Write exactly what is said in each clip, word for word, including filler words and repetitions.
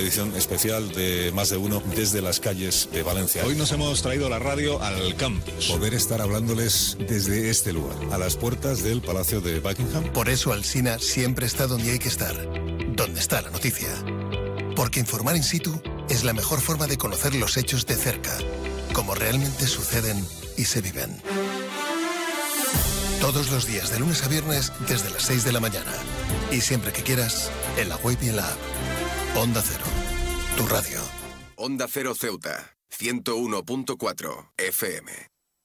edición especial de Más de Uno desde las calles de Valencia. Hoy nos hemos traído la radio al campus. Poder estar hablándoles desde este lugar, a las puertas del Palacio de Buckingham. Por eso Alsina siempre está donde hay que estar, donde está la noticia. Porque informar in situ es la mejor forma de conocer los hechos de cerca, como realmente suceden y se viven. Todos los días, de lunes a viernes, desde las seis de la mañana. Y siempre que quieras, en la web y en la app. Onda Cero, tu radio. Onda Cero Ceuta, ciento uno punto cuatro F M.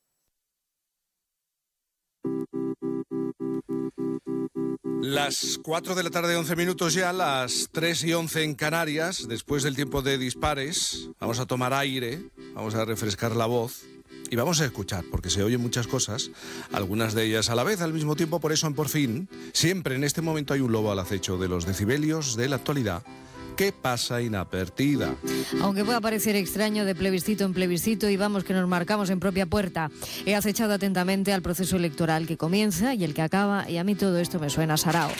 Las cuatro de la tarde, once minutos ya, las tres y once en Canarias, después del tiempo de dispares. Vamos a tomar aire, vamos a refrescar la voz y vamos a escuchar, porque se oyen muchas cosas, algunas de ellas a la vez, al mismo tiempo. Por eso, en Por Fin, siempre en este momento hay un lobo al acecho de los decibelios de la actualidad. ¿Qué pasa inadvertida? Aunque pueda parecer extraño, de plebiscito en plebiscito, y vamos que nos marcamos en propia puerta. He acechado atentamente al proceso electoral que comienza y el que acaba, y a mí todo esto me suena sarao.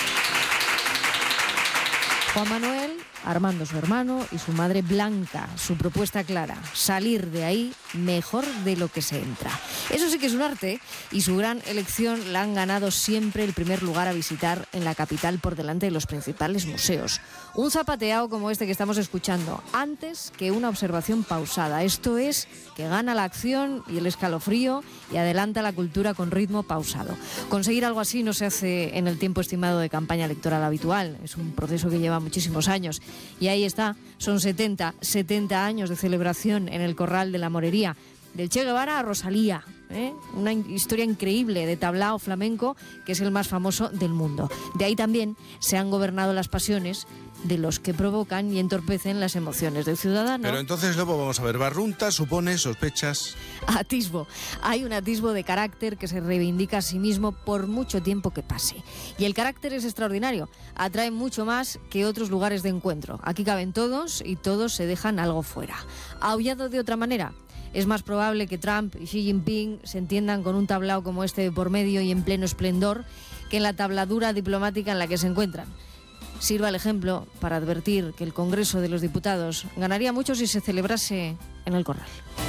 Juan Manuel, Armando su hermano y su madre Blanca. Su propuesta clara: salir de ahí mejor de lo que se entra. Eso sí que es un arte, y su gran elección la han ganado siempre el primer lugar a visitar en la capital, por delante de los principales museos. Un zapateado como este que estamos escuchando, antes que una observación pausada. Esto es, que gana la acción y el escalofrío y adelanta la cultura con ritmo pausado. Conseguir algo así no se hace en el tiempo estimado de campaña electoral habitual. Es un proceso que lleva muchísimos años. Y ahí está, son setenta, setenta años de celebración en el Corral de la Morería. Del Che Guevara a Rosalía, ¿eh? Una historia increíble de tablao flamenco que es el más famoso del mundo. De ahí también se han gobernado las pasiones de los que provocan y entorpecen las emociones del ciudadano. Pero entonces, luego vamos a ver, Barrunta supone sospechas. Atisbo. Hay un atisbo de carácter que se reivindica a sí mismo por mucho tiempo que pase. Y el carácter es extraordinario. Atrae mucho más que otros lugares de encuentro. Aquí caben todos y todos se dejan algo fuera. Aullado de otra manera, es más probable que Trump y Xi Jinping se entiendan con un tablao como este de por medio y en pleno esplendor que en la tabladura diplomática en la que se encuentran. Sirva el ejemplo para advertir que el Congreso de los Diputados ganaría mucho si se celebrase en el Corral.